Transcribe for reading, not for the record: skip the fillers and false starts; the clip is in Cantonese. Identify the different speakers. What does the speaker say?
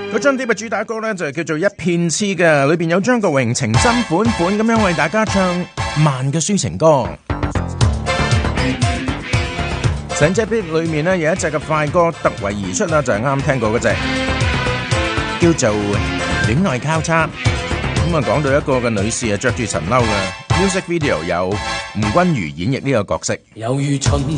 Speaker 1: 嗰張碟嘅主打歌咧就係叫做《一片痴》嘅，裏邊有張國榮情深款款咁樣為大家唱慢嘅抒情歌。成隻碟裏面咧有一隻嘅快歌突圍而出啦，就係啱聽過嗰隻，叫做《戀愛交叉》。咁啊講到一個嘅女士啊着住層褸嘅 music video 有吳君如演繹呢個角色。
Speaker 2: 猶如巡